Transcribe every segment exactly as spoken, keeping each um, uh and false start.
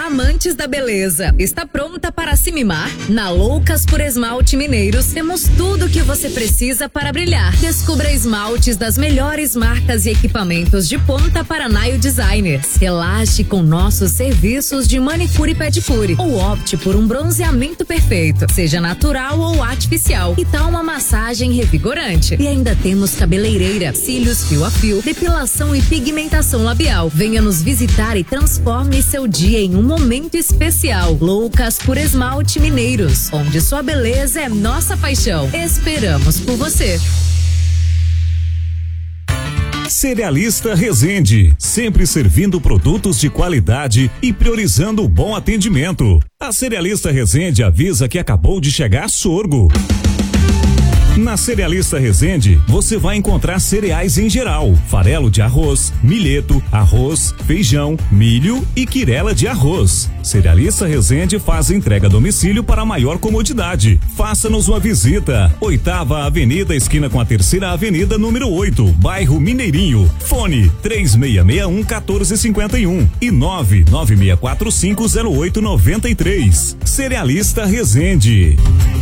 Olá, amantes da beleza! Está pronta para se mimar? Na Loucas por Esmalte Mineiros temos tudo o que você precisa para brilhar. Descubra esmaltes das melhores marcas e equipamentos de ponta para nail designers. Relaxe com nossos serviços de manicure e pedicure. Ou opte por um bronzeamento perfeito, seja natural ou artificial. E tal uma massagem revigorante. E ainda temos cabeleireira, cílios fio a fio, depilação e pigmentação labial. Venha nos visitar e transforme seu dia em um momento especial. Loucas por Esmalte Mineiros, onde sua beleza é nossa paixão. Esperamos por você. Cerealista Resende, sempre servindo produtos de qualidade e priorizando o bom atendimento. A Cerealista Resende avisa que acabou de chegar sorgo. Na Cerealista Resende, você vai encontrar cereais em geral, farelo de arroz, milheto, arroz, feijão, milho e quirela de arroz. Cerealista Resende faz entrega a domicílio para maior comodidade. Faça-nos uma visita. Oitava Avenida, esquina com a Terceira Avenida, número oito, bairro Mineirinho. Fone três seis seis um, um quatro cinco um e nove nove seis quatro cinco zero oito nove três. Cerealista Resende.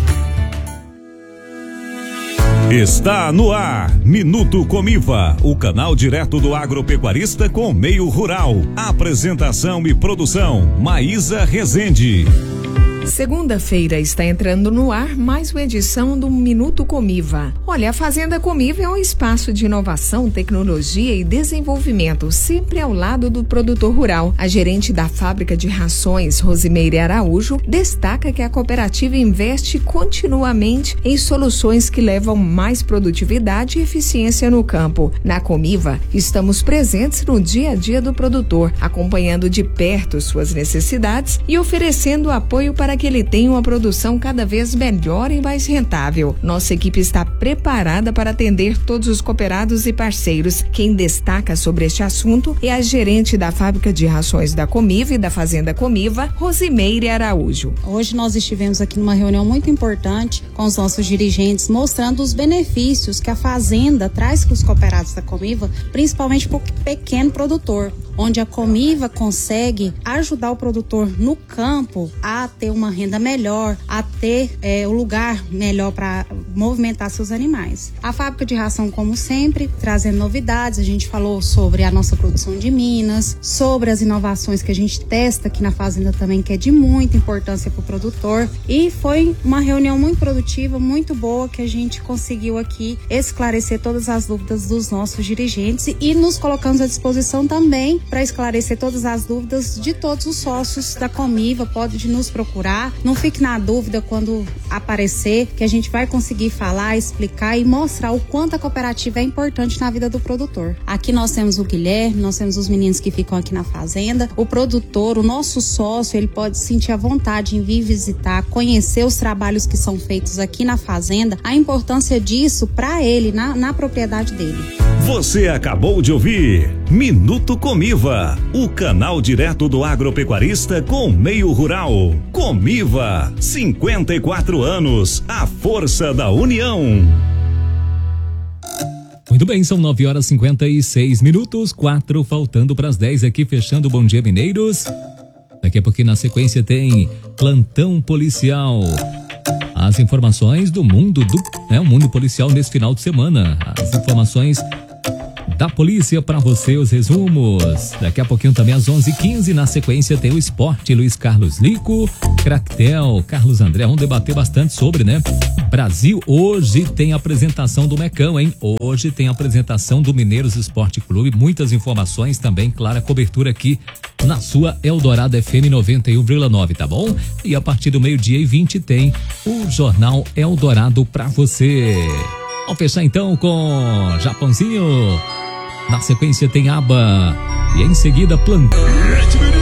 Está no ar, Minuto Comiva, o canal direto do agropecuarista com o meio rural. Apresentação e produção, Maísa Rezende. Segunda-feira está entrando no ar mais uma edição do Minuto Comiva. Olha, a Fazenda Comiva é um espaço de inovação, tecnologia e desenvolvimento, sempre ao lado do produtor rural. A gerente da fábrica de rações, Rosimeire Araújo, destaca que a cooperativa investe continuamente em soluções que levam mais produtividade e eficiência no campo. Na Comiva, estamos presentes no dia a dia do produtor, acompanhando de perto suas necessidades e oferecendo apoio para que ele tenha uma produção cada vez melhor e mais rentável. Nossa equipe está preparada para atender todos os cooperados e parceiros. Quem destaca sobre este assunto é a gerente da fábrica de rações da Comiva e da Fazenda Comiva, Rosimeire Araújo. Hoje nós estivemos aqui numa reunião muito importante com os nossos dirigentes, mostrando os benefícios que a Fazenda traz para os cooperados da Comiva, principalmente para o pequeno produtor, onde a Comiva consegue ajudar o produtor no campo a ter uma renda melhor, a ter é, o lugar melhor para movimentar seus animais. A fábrica de ração, como sempre, trazendo novidades. A gente falou sobre a nossa produção de minas, sobre as inovações que a gente testa aqui na fazenda também, que é de muita importância para o produtor. E foi uma reunião muito produtiva, muito boa, que a gente conseguiu aqui esclarecer todas as dúvidas dos nossos dirigentes e nos colocamos à disposição também para esclarecer todas as dúvidas de todos os sócios da Comiva. Pode nos procurar, não fique na dúvida quando aparecer, que a gente vai conseguir falar, explicar e mostrar o quanto a cooperativa é importante na vida do produtor. Aqui nós temos o Guilherme, nós temos os meninos que ficam aqui na fazenda, o produtor, o nosso sócio, ele pode sentir a vontade em vir visitar, conhecer os trabalhos que são feitos aqui na fazenda, a importância disso para ele, na, na propriedade dele. Você acabou de ouvir Minuto Comiva, o canal direto do agropecuarista com meio rural. Comiva, cinquenta e quatro anos, a força da união. Muito bem, são nove horas e cinquenta e seis minutos, quatro faltando para as dez aqui, fechando o Bom Dia Mineiros. Daqui a pouquinho na sequência tem Plantão Policial. As informações do mundo, do né, o mundo policial nesse final de semana. As informações da polícia para você, os resumos. Daqui a pouquinho também às onze e quinze, na sequência tem o esporte, Luiz Carlos Lico, Cractel, Carlos André, vamos debater bastante sobre, né? Brasil, hoje tem apresentação do Mecão, hein? Hoje tem apresentação do Mineiros Esporte Clube, muitas informações também, clara cobertura aqui na sua Eldorado F M noventa e um vírgula nove, tá bom? E a partir do meio-dia e vinte tem o Jornal Eldorado pra você. Vamos fechar então com Japãozinho. Na sequência tem Aba e em seguida Plantão.